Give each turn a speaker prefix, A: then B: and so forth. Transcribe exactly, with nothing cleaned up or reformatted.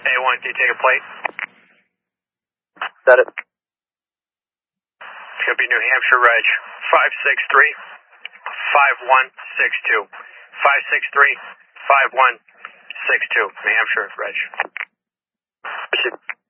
A: A one, can you take a plate?
B: Set it.
A: It's going to be New Hampshire Reg. five six three, five one six two. five six three, five one six two. New Hampshire Reg.